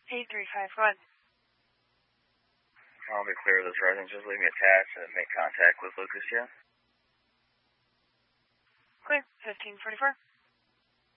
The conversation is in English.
8351. I'll be clear of this residence. Just leave me attached and make contact with Lucas, yeah? Clear. 1544.